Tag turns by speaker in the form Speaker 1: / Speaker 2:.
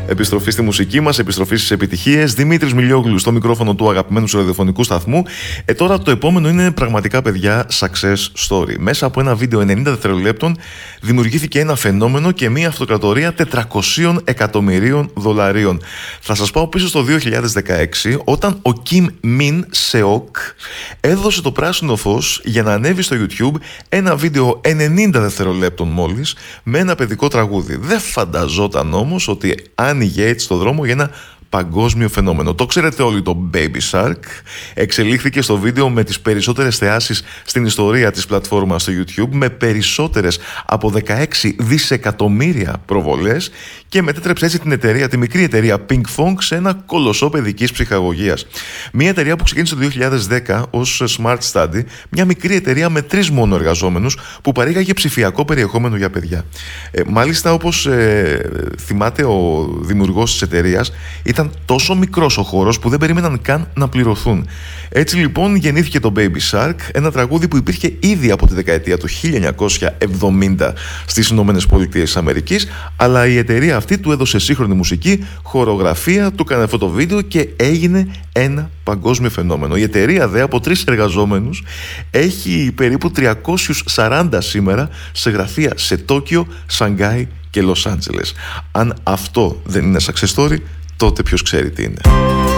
Speaker 1: Επιστροφή στη μουσική μας, επιστροφή στις επιτυχίες. Δημήτρης Μιλιόγλου στο μικρόφωνο του αγαπημένου σου ραδιοφωνικού σταθμού. Τώρα το επόμενο είναι πραγματικά, παιδιά, success story. Μέσα από ένα βίντεο 90 δευτερολέπτων δημιουργήθηκε ένα φαινόμενο και μια αυτοκρατορία 400 εκατομμυρίων δολαρίων. Θα σας πάω πίσω στο 2016, όταν ο Kim Min Seok έδωσε το πράσινο φως για να ανέβει στο YouTube ένα βίντεο 90 δευτερολέπτων μόλις με ένα παιδικό τραγούδι. Δεν φανταζόταν όμως ότι άνοιγε έτσι το δρόμο για ένα παγκόσμιο φαινόμενο. Το ξέρετε όλοι, το Baby Shark εξελίχθηκε στο βίντεο με τις περισσότερες θεάσεις στην ιστορία της πλατφόρμας στο YouTube, με περισσότερες από 16 δισεκατομμύρια προβολές, και μετέτρεψε έτσι την εταιρεία, τη μικρή εταιρεία Pink Fong, σε ένα κολοσσό παιδικής ψυχαγωγίας. Μια εταιρεία που ξεκίνησε το 2010 ως Smart Study, μια μικρή εταιρεία με 3 μόνο εργαζόμενους που παρήγαγε ψηφιακό περιεχόμενο για παιδιά. Μάλιστα, όπως θυμάται ο δημιουργός της εταιρείας, ήταν τόσο μικρός ο χώρος που δεν περίμεναν καν να πληρωθούν. Έτσι λοιπόν γεννήθηκε το Baby Shark, ένα τραγούδι που υπήρχε ήδη από τη δεκαετία του 1970 στις Ηνωμένες Πολιτείες της Αμερικής, αλλά η εταιρεία αυτή του έδωσε σύγχρονη μουσική, χορογραφία, του έκανε αυτό το βίντεο και έγινε ένα παγκόσμιο φαινόμενο. Η εταιρεία δε από 3 εργαζόμενους έχει περίπου 340 σήμερα σε γραφεία σε Τόκιο, Σανγκάι και Λος Άντζελες. Αν αυτό δεν είναι success story, τότε ποιος ξέρει τι είναι.